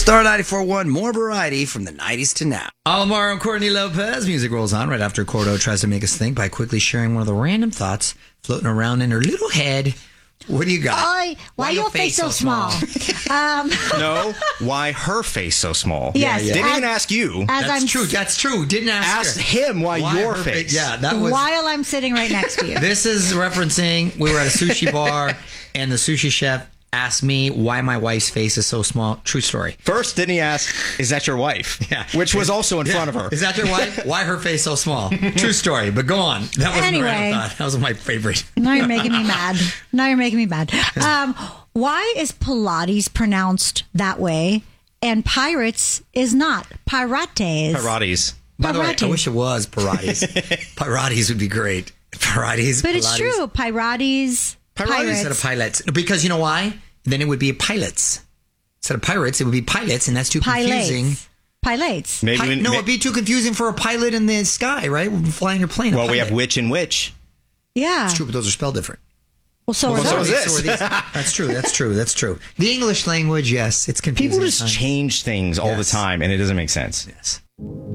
Star 94.1, more variety from the 90s to now. Almar and Courtney Lopez. Music rolls on right after Cordo tries to make us think by quickly sharing one of the random thoughts floating around in her little head. What do you got? Why your face so small? No, why her face so small? Yes. Didn't even ask you. That's true. Didn't ask Asked him why your her face. Yeah, that was... While I'm sitting right next to you. This is referencing, we were at a sushi bar, and the sushi chef asked me why my wife's face is so small. True story. First, didn't he ask, is that your wife? Yeah. Which was also in front of her. Is that your wife? Why her face so small? True story, but go on. That was Anyway. the random thought. That was my favorite. Now you're making me mad. Why is Pilates pronounced that way and pirates is not? Pirates. Pirates. By the way, I wish it was Pirates. Pirates would be great. Pirates. But it's true. Pirates. Pirates instead of pilots. Because you know why? Then it would be pilots. Instead of pirates, it would be pilots, and that's too confusing. Pilots. It'd be too confusing for a pilot in the sky, right? Flying your plane. Well, we have witch and witch. Yeah. It's true, but those are spelled different. Well, so is are this. That's true. The English language, yes, it's confusing. People just change things all the time, and it doesn't make sense. Yes.